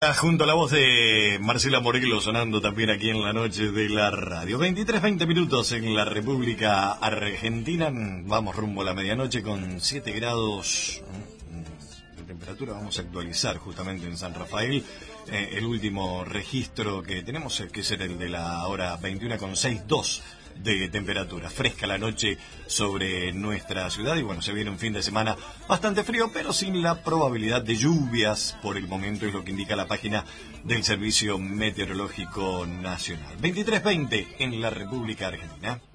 Junto a la voz de Marcela Morello sonando también aquí en la noche de la radio. 23:20 minutos en la República Argentina. Vamos rumbo a la medianoche con 7 grados de temperatura. Vamos a actualizar justamente en San Rafael. El último registro que tenemos es que ser el de la hora 21,62 de temperatura. Fresca la noche sobre nuestra ciudad y bueno, se viene un fin de semana bastante frío, pero sin la probabilidad de lluvias por el momento, es lo que indica la página del Servicio Meteorológico Nacional. 23:20 en la República Argentina.